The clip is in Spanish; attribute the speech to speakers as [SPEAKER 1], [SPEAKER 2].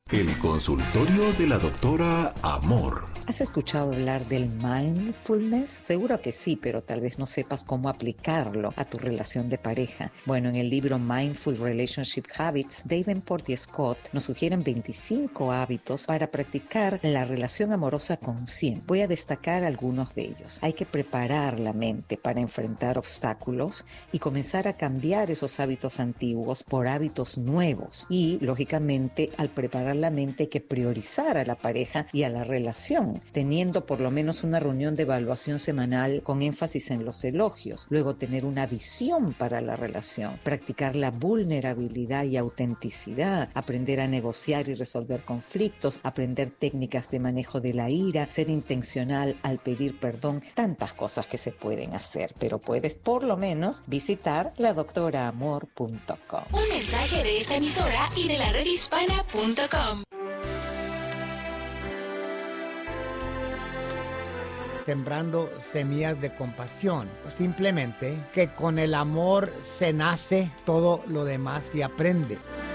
[SPEAKER 1] El consultorio de la doctora Amor.
[SPEAKER 2] ¿Has escuchado hablar del mindfulness? Seguro que sí, pero tal vez no sepas cómo aplicarlo a tu relación de pareja. Bueno, en el libro Mindful Relationship Habits, Davenport y Scott nos sugieren 25 hábitos para practicar la relación amorosa consciente. Voy a destacar algunos de ellos. Hay que preparar la mente para enfrentar obstáculos y comenzar a cambiar esos hábitos antiguos por hábitos nuevos. Y, lógicamente, al preparar la mente hay que priorizar a la pareja y a la relación, teniendo por lo menos una reunión de evaluación semanal con énfasis en los elogios. Luego tener una visión para la relación, practicar la vulnerabilidad y autenticidad, aprender a negociar y resolver conflictos, aprender técnicas de manejo de la ira, ser intencional al pedir perdón, tantas cosas que se pueden hacer, pero puedes por lo menos visitar ladoctoraamor.com.
[SPEAKER 3] Un mensaje de esta emisora y de la redhispana.com.
[SPEAKER 4] Sembrando semillas de compasión. Simplemente que con el amor se nace, todo lo demás se aprende.